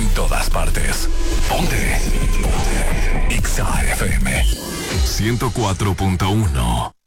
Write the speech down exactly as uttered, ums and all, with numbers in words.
En todas partes. Ponte. Ponte. Exa F M ciento cuatro punto uno.